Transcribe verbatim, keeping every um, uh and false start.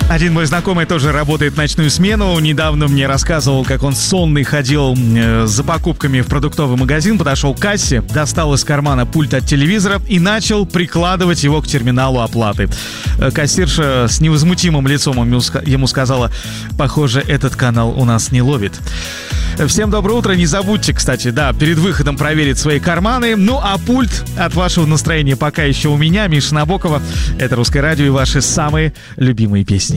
Один мой знакомый тоже работает в ночную смену. Недавно мне рассказывал, как он сонный ходил э, за покупками в продуктовый магазин, подошел к кассе, достал из кармана пульт от телевизора и начал прикладывать его к терминалу оплаты. Э, кассирша с невозмутимым лицом ему, ему сказала: «Похоже, этот канал у нас не ловит». Всем доброе утро. Не забудьте, кстати, да, перед выходом проверить свои карманы. Ну, а пульт от вашего настроения пока еще у меня, Миша Набокова. Это «Русское радио» и ваши самые любимые песни.